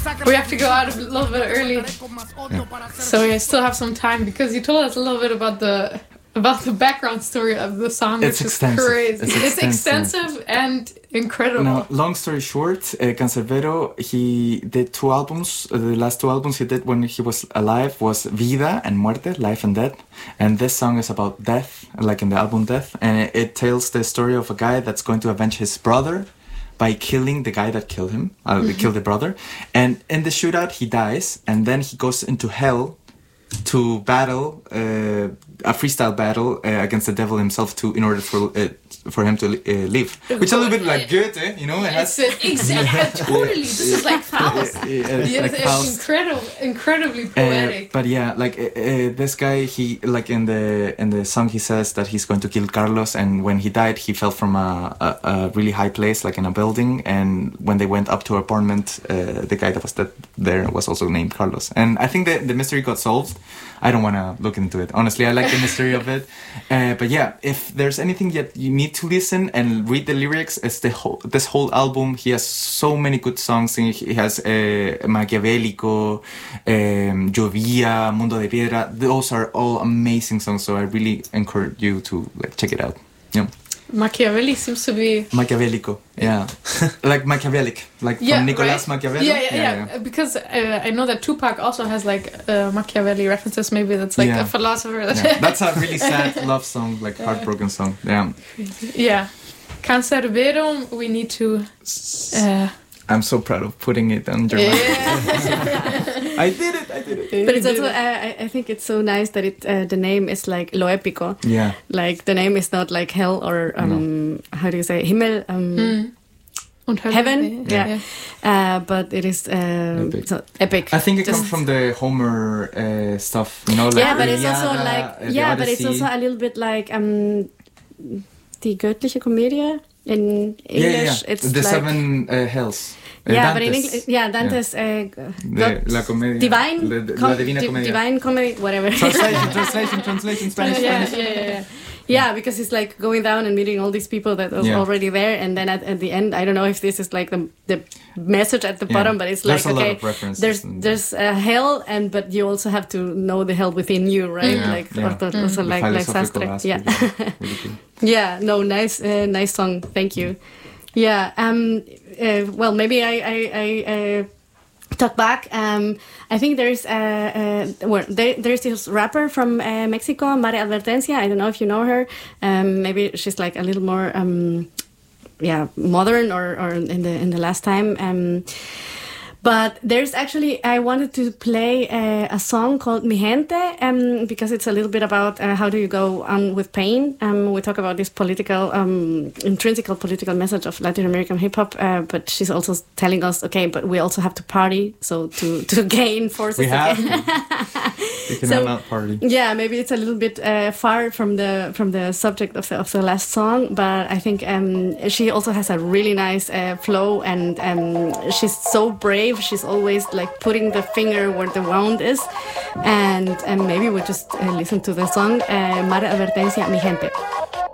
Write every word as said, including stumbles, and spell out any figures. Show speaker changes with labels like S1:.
S1: We have to go out a little bit early,
S2: Yeah.
S1: so we still have some time because you told us a little bit about the about the background story of the song,
S2: It's
S1: which
S2: extensive.
S1: is crazy.
S2: It's
S1: It's
S2: extensive.
S1: extensive and incredible.
S2: Now, long story short, uh, Canserbero, he did two albums. Uh, the last two albums he did when he was alive was Vida and Muerte, Life and Death. And this song is about death, like in the album Death. And it, it tells the story of a guy that's going to avenge his brother by killing the guy that killed him, uh,
S1: Mm-hmm.
S2: killed the brother. And in the shootout, he dies. And then he goes into hell to battle uh, a freestyle battle uh, against the devil himself to in order for uh, for him to uh, live, which is a little bit like Goethe, you know. It has
S1: It's exactly totally. This is like Faust.
S2: Uh, it's
S1: Yes,
S2: like
S1: it's
S2: Faust.
S1: incredible, incredibly
S2: Uh,
S1: poetic.
S2: but yeah, like uh, uh, this guy, he like in the in the song he says that he's going to kill Carlos, and when he died, he fell from a, a, a really high place, like in a building. And when they went up to her apartment, uh, the guy that was dead there was also named Carlos. And I think that the mystery got solved. I don't want to look into it. Honestly, I like the mystery of it. Uh, but yeah, if there's anything that you need to listen and read the lyrics, it's the whole, this whole album. He has so many good songs. He has uh, Maquiavélico, um, Llovía, Mundo de Piedra. Those are all amazing songs. So I really encourage you to like check it out. Yeah.
S1: Machiavelli seems to be
S2: Maquiavélico, yeah. Like Machiavellic, like
S1: yeah,
S2: from Nicolas
S1: right?
S2: Machiavelli.
S1: Yeah, yeah, yeah. yeah. Because uh, I know that Tupac also has like uh, Machiavelli references. Maybe that's like
S2: Yeah.
S1: a philosopher. That
S2: Yeah. That's a really sad love song, like heartbroken song. Yeah.
S1: yeah. Canserbero, we need to. Uh,
S2: I'm so proud of putting it on German.
S1: yeah.
S2: I did it, I did it.
S3: But it's also, uh, I I think it's so nice that it uh, the name is like Lo Épico.
S2: Yeah.
S3: Like the name is not like hell or um, how do you say Himmel, um,
S1: Mm. Und Hölle.
S3: heaven. Yeah, Uh, but it is uh,
S2: Epic.
S3: so epic.
S2: I think it
S3: Just-
S2: comes from the Homer uh, stuff, you know, like
S3: yeah, but it's also
S2: Iliada,
S3: like
S2: uh, the
S3: yeah, but it's
S2: Odyssey.
S3: also a little bit like um, die göttliche Komödie in English.
S2: Yeah, yeah, yeah.
S3: It's
S2: the
S3: like,
S2: seven uh, hells. Uh,
S3: yeah, but in
S2: Dante's.
S3: English, yeah, Dante's uh,
S2: The, la comedia.
S3: Divine,
S2: La, la
S3: com-
S2: Divina
S3: di-
S2: Comedia.
S3: Divine Comedy, whatever.
S2: Translation, translation, translation, Spanish,
S3: yeah,
S2: Spanish.
S3: yeah, yeah, yeah. Yeah, because it's like going down and meeting all these people that are
S2: Yeah.
S3: already there, and then at, at the end, I don't know if this is like the the message at the
S2: Yeah.
S3: bottom, but it's
S2: There's
S3: like
S2: a lot
S3: okay,
S2: of references
S3: there's
S2: in
S3: there's a hell, and but you also have to know the hell within you, right?
S2: Yeah,
S3: Like
S2: yeah.
S3: orto- also
S2: The
S3: like like
S2: philosophical
S3: sastre.
S2: aspect,
S3: Yeah,
S2: yeah, really good.
S3: yeah. No, nice, uh, nice song. Thank you. Yeah. Um. Uh, well, maybe I I. I uh, talk back. Um, I think there is a, a well, there, there is this rapper from uh, Mexico, Mare Advertencia. I don't know if you know her. Um, maybe she's like a little more, um, yeah, modern or, or in the in the last time. Um, but there's actually I wanted to play a, a song called Mi Gente um, because it's a little bit about uh, how do you go on with pain. Um, we talk about this political, um, intrinsic political message of Latin American hip hop, uh, but she's also telling us, okay, but we also have to party, so to to gain forces.
S2: We have
S3: again.
S2: to. We can
S3: So-
S2: not party.
S3: Yeah, maybe it's a little bit uh, far from the from the subject of the of the last song, but I think um, she also has a really nice uh, flow, and um, she's so brave. She's always like putting the finger where the wound is, and and maybe we just uh, listen to the song uh, Mare Advertencia, Mi Gente.